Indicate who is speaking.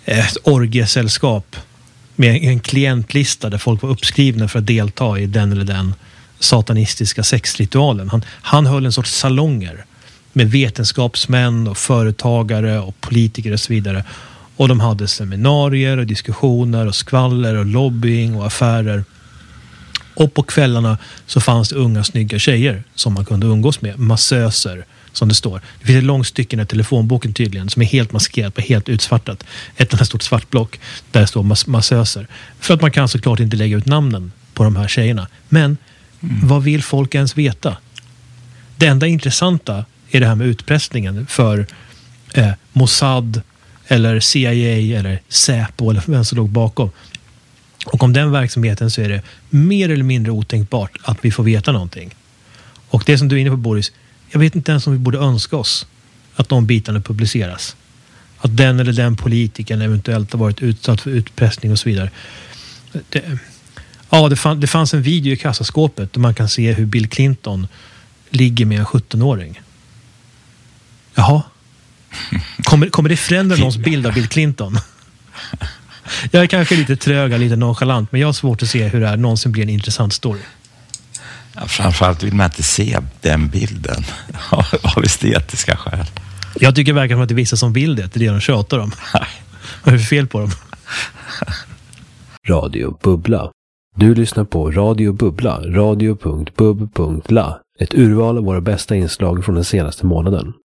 Speaker 1: ett orgiesällskap med en klientlista där folk var uppskrivna för att delta i den eller den satanistiska sexritualen. Han höll en sorts salonger med vetenskapsmän och företagare och politiker och så vidare. Och de hade seminarier och diskussioner och skvaller och lobbying och affärer. Och på kvällarna så fanns det unga snygga tjejer som man kunde umgås med. Massöser, som det står. Det finns ett långt stycke i telefonboken tydligen som är helt maskerat och helt utsvartat. Ett enda stort svart block där det står massöser. För att man kan såklart inte lägga ut namnen på de här tjejerna. Men vad vill folk ens veta? Det enda intressanta är det här med utpressningen för Mossad eller CIA eller Säpo eller vem som låg bakom. Och om den verksamheten så är det mer eller mindre otänkbart att vi får veta någonting. Och det som du är inne på, Boris, jag vet inte ens om vi borde önska oss att de bitarna publiceras. Att den eller den eventuellt har varit utsatt för utpressning och så vidare. Det fanns en video i kassaskåpet där man kan se hur Bill Clinton ligger med en 17-åring. Jaha. Kommer det förändra någons bild av Bill Clinton? Jag är kanske lite trög, lite nonchalant, men jag har svårt att se hur det här någonsin blir en intressant story.
Speaker 2: Ja, framförallt vill man inte se den bilden av estetiska skäl.
Speaker 1: Jag tycker verkligen att det är vissa som vill det är det de tjatar om. Vad är det för fel på dem?
Speaker 3: Radio Bubbla. Du lyssnar på Radio Bubbla, radio.bub.la. Ett urval av våra bästa inslag från den senaste månaden.